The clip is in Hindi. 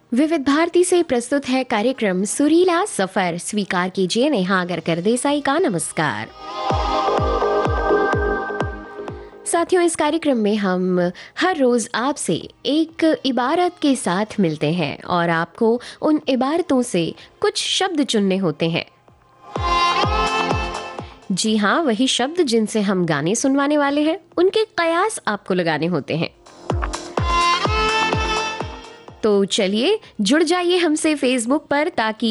विविध भारती से प्रस्तुत है कार्यक्रम सुरीला सफर। स्वीकार कीजिए नेहा अगरकर देसाई का नमस्कार। साथियों, इस कार्यक्रम में हम हर रोज आपसे एक इबारत के साथ मिलते हैं और आपको उन इबारतों से कुछ शब्द चुनने होते हैं। जी हाँ, वही शब्द जिनसे हम गाने सुनवाने वाले हैं, उनके कयास आपको लगाने होते हैं। तो चलिए जुड़ जाइए हमसे फेसबुक पर ताकि